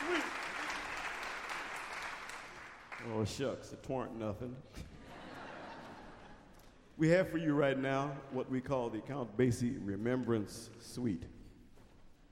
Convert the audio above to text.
Oh, shucks, it weren't nothing. We have for you right now what we call the Count Basie Remembrance Suite.